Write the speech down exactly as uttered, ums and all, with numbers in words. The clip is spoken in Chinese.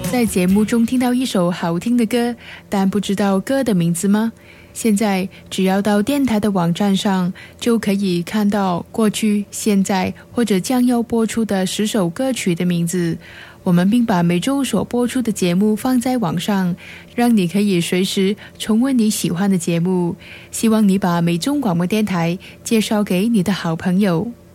在节目中听到一首好听的歌，但不知道歌的名字吗？现在只要到电台的网站上，就可以看到过去、现在或者将要播出的十首歌曲的名字。我们并把每周所播出的节目放在网上，让你可以随时重温你喜欢的节目。希望你把美中广播电台介绍给你的好朋友。